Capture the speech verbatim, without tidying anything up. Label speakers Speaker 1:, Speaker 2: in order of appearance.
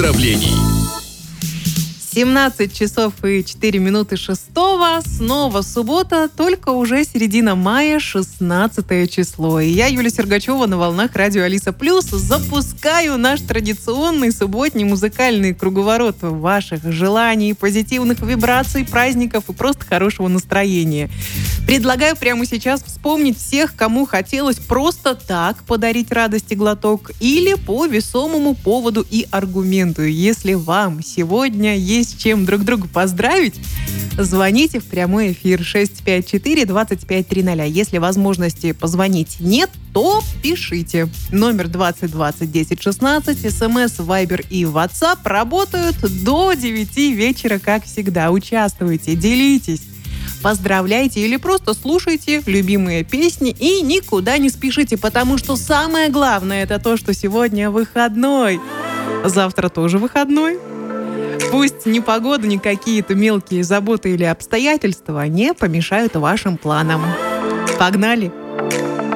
Speaker 1: поздравлений.
Speaker 2: семнадцать часов и четыре минуты шестого. Снова суббота, только уже середина мая, шестнадцатое число. И я, Юлия Сергачева, на волнах радио Алиса Плюс запускаю наш традиционный субботний музыкальный круговорот ваших желаний, позитивных вибраций, праздников и просто хорошего настроения. Предлагаю прямо сейчас вспомнить всех, кому хотелось просто так подарить радости глоток или по весомому поводу и аргументу. Если вам сегодня есть с чем друг друга поздравить, звоните в прямой эфир шесть пять четыре двадцать пять триста. Если возможности позвонить нет, то пишите. Номер двадцать двадцать десять шестнадцать, смс, вайбер и ватсап работают до девяти вечера, как всегда. Участвуйте, делитесь, поздравляйте или просто слушайте любимые песни и никуда не спешите, потому что самое главное — это то, что сегодня выходной. Завтра тоже выходной. Пусть ни погода, ни какие-то мелкие заботы или обстоятельства не помешают вашим планам. Погнали!